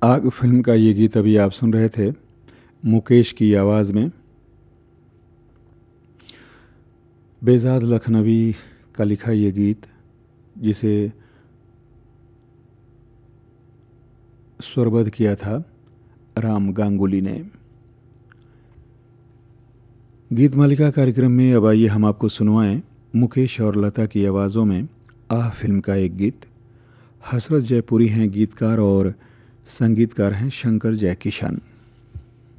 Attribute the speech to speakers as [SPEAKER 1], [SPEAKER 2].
[SPEAKER 1] आग फिल्म का ये गीत अभी आप सुन रहे थे मुकेश की आवाज़ में। बेजाद लखनवी का लिखा ये गीत, जिसे स्वरबद्ध किया था राम गांगुली ने। गीत मालिका कार्यक्रम में अब आइए हम आपको सुनवाएं मुकेश और लता की आवाज़ों में आह फिल्म का एक गीत। हसरत जयपुरी हैं गीतकार और संगीतकार हैं शंकर जयकिशन।